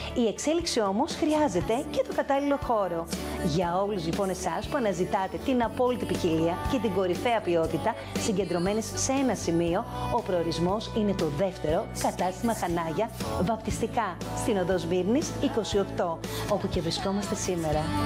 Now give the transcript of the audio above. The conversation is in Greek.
Η εξέλιξη όμως χρειάζεται και το κατάλληλο χώρο. Για όλους λοιπόν εσάς που αναζητάτε την απόλυτη ποικιλία και την κορυφαία ποιότητα συγκεντρωμένες σε ένα σημείο, ο προορισμός είναι το δεύτερο κατάστημα Χανάγια, βαπτιστικά στην οδό Σμύρνης 28, όπου και βρισκόμαστε σήμερα.